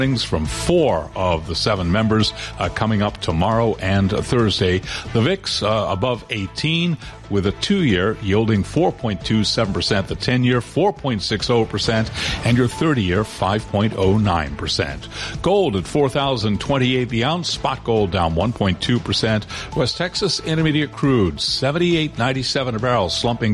from 4 of the 7 members coming up tomorrow and Thursday. The VIX above 18 with a 2-year yielding 4.27%, the 10-year 4.60%, and your 30-year 5.09%. Gold at $4,028 the ounce. Spot gold down 1.2%. West Texas Intermediate crude $78.97 a barrel, slumping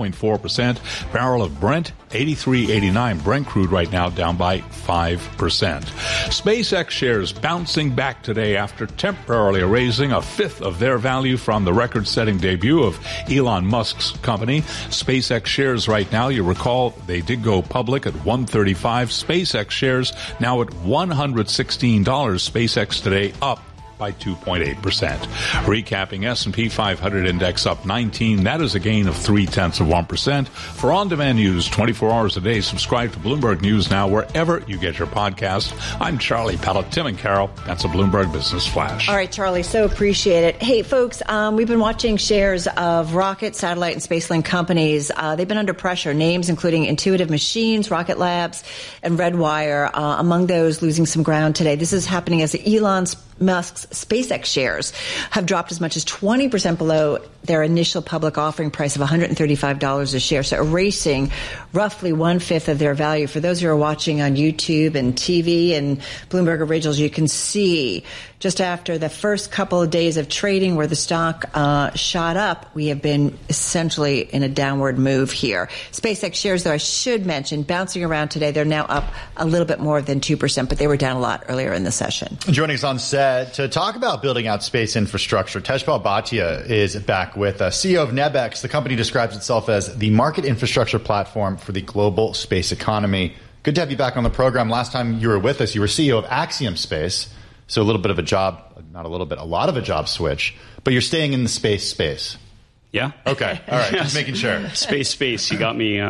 4.4%. Barrel of Brent $83.89. Brent crude right now down by 5%. SpaceX shares bouncing back today after temporarily erasing a fifth of their value from the record-setting debut of Elon Musk's company. SpaceX shares right now, you recall, they did go public at $135. SpaceX shares now at $116. SpaceX today up by 2.8%. Recapping, S&P 500 index up 19. That is a gain of 0.3%. For on-demand news 24 hours a day, subscribe to Bloomberg News Now wherever you get your podcast. I'm Charlie Pellett. Tim and Carol, that's a Bloomberg Business Flash. All right, Charlie, so appreciate it. Hey, folks, we've been watching shares of rocket, satellite, and space-linked companies. They've been under pressure. Names including Intuitive Machines, Rocket Labs, and Redwire, among those losing some ground today. This is happening as Elon Musk's SpaceX shares have dropped as much as 20% below their initial public offering price of $135 a share, so erasing roughly 1/5 of their value. For those who are watching on YouTube and TV and Bloomberg Originals, you can see just after the first couple of days of trading where the stock shot up, we have been essentially in a downward move here. SpaceX shares, though, I should mention, bouncing around today. They're now up a little bit more than 2%, but they were down a lot earlier in the session. Joining us on set to talk about building out space infrastructure, Tejpal Bhatia is back with us, CEO of Nebex. The company describes itself as the market infrastructure platform for the global space economy. Good to have you back on the program. Last time you were with us, you were CEO of Axiom Space. So a little bit of a job, not a little bit, a lot of a job switch, but you're staying in the space. Yeah. Okay. All right. Just making sure. Space. You got me.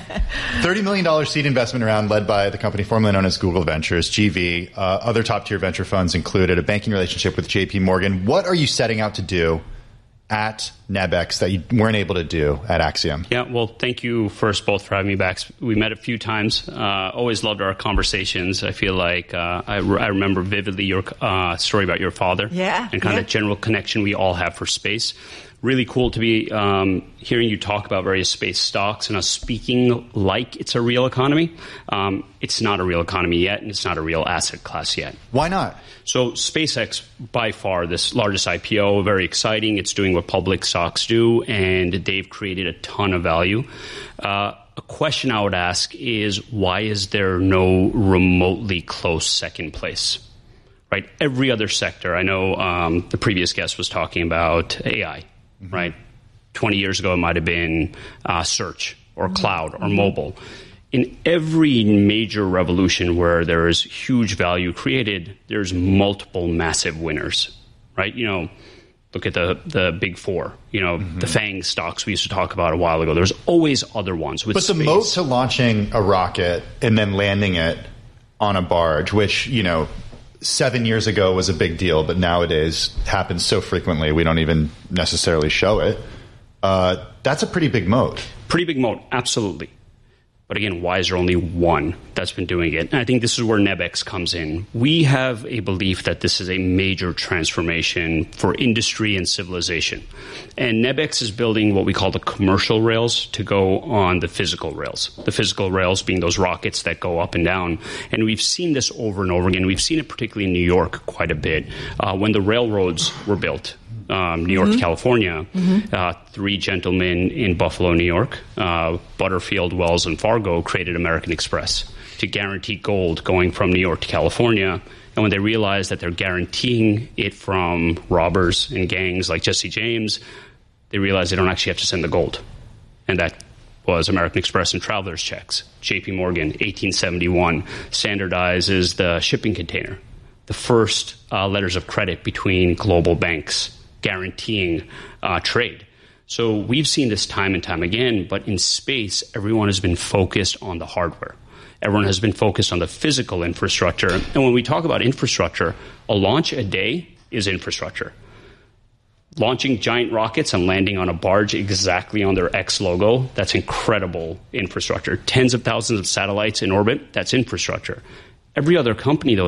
$30 million seed investment round led by the company formerly known as Google Ventures, GV. Other top-tier venture funds included a banking relationship with JP Morgan. What are you setting out to do at Nebex that you weren't able to do at Axiom? Yeah, well, thank you first both for having me back. We met a few times. Always loved our conversations. I feel like I remember vividly your story about your father. Yeah. And kind of that general connection we all have for space. Really cool to be hearing you talk about various space stocks and us speaking like it's a real economy. It's not a real economy yet, and it's not a real asset class yet. Why not? So SpaceX, by far, this largest IPO, very exciting. It's doing what public stocks do, and they've created a ton of value. A question I would ask is, why is there no remotely close second place? Right? Every other sector, I know the previous guest was talking about AI. Mm-hmm. Right? 20 years ago, it might have been search or cloud or mobile. In every major revolution where there is huge value created, there's multiple massive winners, right? You know, look at the big four, you know, the FANG stocks we used to talk about a while ago. There's always other ones. With the moat to launching a rocket and then landing it on a barge, which, you know, 7 years ago was a big deal, but nowadays happens so frequently we don't even necessarily show it. That's a pretty big moat. Pretty big moat, absolutely. But again, why is there only one that's been doing it? And I think this is where Nebex comes in. We have a belief that this is a major transformation for industry and civilization. And Nebex is building what we call the commercial rails to go on the physical rails. The physical rails being those rockets that go up and down. And we've seen this over and over again. We've seen it particularly in New York quite a bit when the railroads were built. New York to California, 3 gentlemen in Buffalo, New York, Butterfield, Wells, and Fargo created American Express to guarantee gold going from New York to California. And when they realized that they're guaranteeing it from robbers and gangs like Jesse James, they realized they don't actually have to send the gold. And that was American Express and traveler's checks. JP Morgan, 1871, standardizes the shipping container. The first letters of credit between global banks guaranteeing trade. So we've seen this time and time again, but in space, everyone has been focused on the hardware. Everyone has been focused on the physical infrastructure. And when we talk about infrastructure, a launch a day is infrastructure. Launching giant rockets and landing on a barge exactly on their X logo, that's incredible infrastructure. Tens of thousands of satellites in orbit, that's infrastructure. Every other company, though,